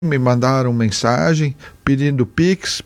me mandaram mensagem pedindo Pix,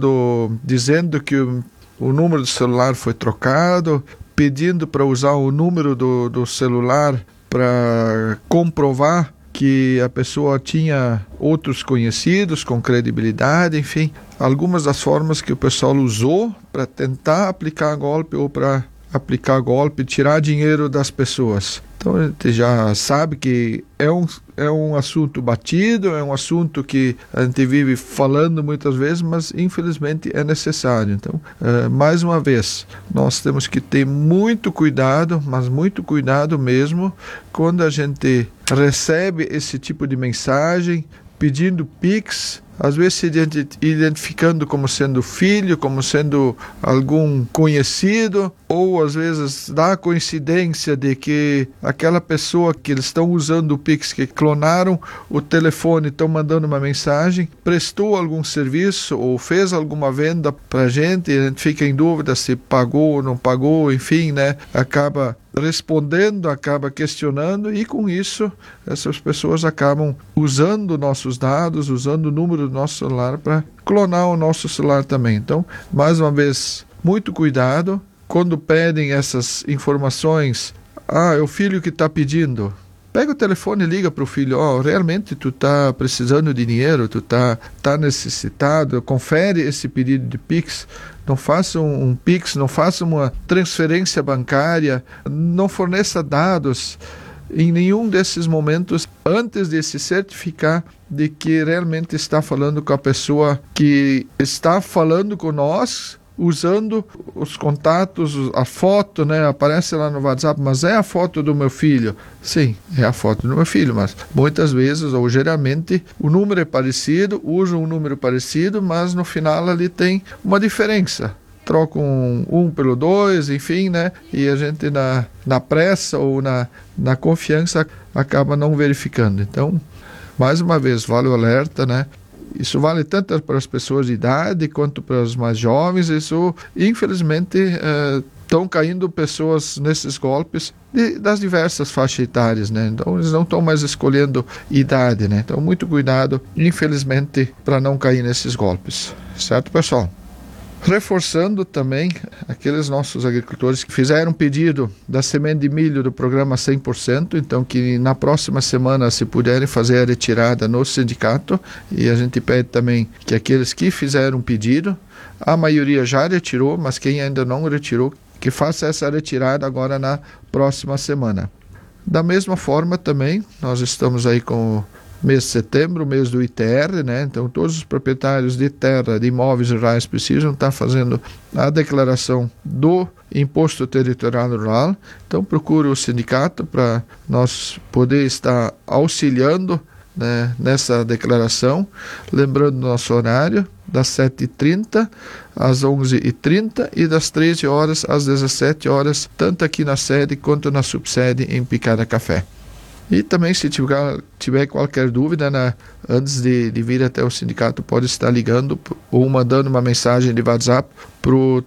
dizendo que o número do celular foi trocado, pedindo para usar o número do celular para comprovar que a pessoa tinha outros conhecidos com credibilidade, enfim, algumas das formas que o pessoal usou para tentar aplicar golpe ou para aplicar golpe, tirar dinheiro das pessoas. Então a gente já sabe que é um assunto batido, é um assunto que a gente vive falando muitas vezes, mas infelizmente é necessário. Então, mais uma vez, nós temos que ter muito cuidado, mas muito cuidado mesmo, quando a gente recebe esse tipo de mensagem pedindo Pix, às vezes se identificando como sendo filho, como sendo algum conhecido, ou às vezes dá a coincidência de que aquela pessoa que eles estão usando o Pix, que clonaram o telefone, estão mandando uma mensagem, prestou algum serviço ou fez alguma venda para a gente fica em dúvida se pagou ou não pagou, enfim, né? Acaba respondendo, acaba questionando, e com isso essas pessoas acabam usando nossos dados, usando o número do nosso celular para clonar o nosso celular também. Então, mais uma vez, muito cuidado quando pedem essas informações. É o filho que está pedindo. Pega o telefone e liga para o filho. Realmente tu está precisando de dinheiro, tu tá necessitado, confere esse pedido de Pix. Não faça um Pix, não faça uma transferência bancária, não forneça dados em nenhum desses momentos antes de se certificar de que realmente está falando com a pessoa que está falando com nós, usando os contatos, a foto, né? Aparece lá no WhatsApp, mas é a foto do meu filho. Sim, é a foto do meu filho, mas muitas vezes, ou geralmente, o número é parecido, usam um número parecido, mas no final ali tem uma diferença. Trocam um pelo 2, enfim, né? E a gente na pressa ou na confiança acaba não verificando. Então, mais uma vez, vale o alerta, né? Isso vale tanto para as pessoas de idade quanto para os mais jovens. Isso, infelizmente, estão caindo pessoas nesses golpes das diversas faixas etárias, né? Então, eles não estão mais escolhendo idade, né? Então, muito cuidado, infelizmente, para não cair nesses golpes. Certo, pessoal? Reforçando também aqueles nossos agricultores que fizeram pedido da semente de milho do programa 100%, então que na próxima semana, se puderem fazer a retirada no sindicato, e a gente pede também que aqueles que fizeram pedido, a maioria já retirou, mas quem ainda não retirou, que faça essa retirada agora na próxima semana. Da mesma forma também, nós estamos aí com mês de setembro, mês do ITR, né? Então todos os proprietários de terra, de imóveis rurais precisam estar fazendo a declaração do Imposto Territorial Rural. Então procure o sindicato para nós poder estar auxiliando, né, nessa declaração. Lembrando nosso horário, das 7h30 às 11h30 e das 13 horas às 17 horas, tanto aqui na sede quanto na subsede em Picada Café. E também, se tiver qualquer dúvida, né, antes de vir até o sindicato, pode estar ligando ou mandando uma mensagem de WhatsApp para o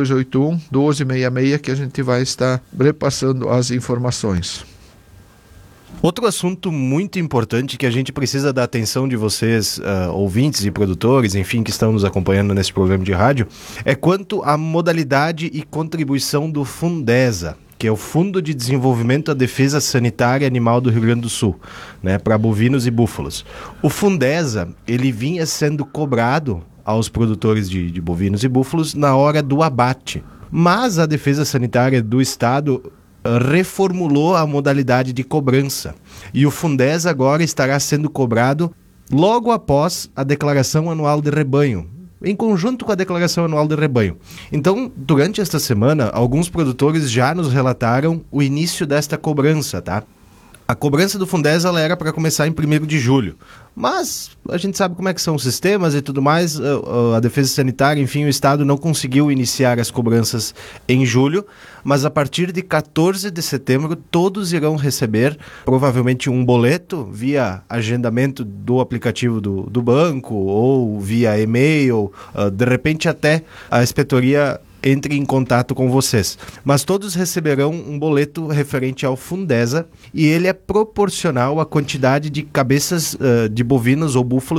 3281-1266, que a gente vai estar repassando as informações. Outro assunto muito importante que a gente precisa da atenção de vocês, ouvintes e produtores, enfim, que estão nos acompanhando nesse programa de rádio, é quanto à modalidade e contribuição do Fundesa, que é o Fundo de Desenvolvimento da Defesa Sanitária Animal do Rio Grande do Sul, né, para bovinos e búfalos. O Fundesa, ele vinha sendo cobrado aos produtores de bovinos e búfalos na hora do abate, mas a Defesa Sanitária do Estado reformulou a modalidade de cobrança, e o Fundesa agora estará sendo cobrado logo após a Declaração Anual de Rebanho, em conjunto com a Declaração Anual de Rebanho. Então, durante esta semana, alguns produtores já nos relataram o início desta cobrança, tá? A cobrança do Fundesa ela era para começar em 1º de julho, mas a gente sabe como é que são os sistemas e tudo mais. A Defesa Sanitária, enfim, o Estado não conseguiu iniciar as cobranças em julho, mas a partir de 14 de setembro todos irão receber provavelmente um boleto via agendamento do aplicativo do banco ou via e-mail, de repente até a inspetoria entre em contato com vocês. Mas todos receberão um boleto referente ao Fundesa, e ele é proporcional à quantidade de cabeças de bovinos ou búfalos